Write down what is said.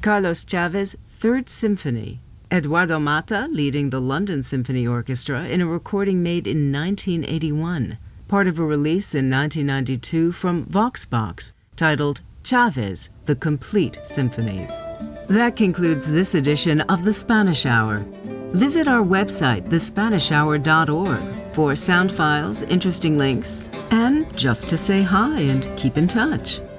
Carlos Chavez' Third Symphony. Eduardo Mata leading the London Symphony Orchestra in a recording made in 1981, part of a release in 1992 from Voxbox titled Chavez, The Complete Symphonies. That concludes this edition of The Spanish Hour. Visit our website, thespanishhour.org, for sound files, interesting links, and just to say hi and keep in touch.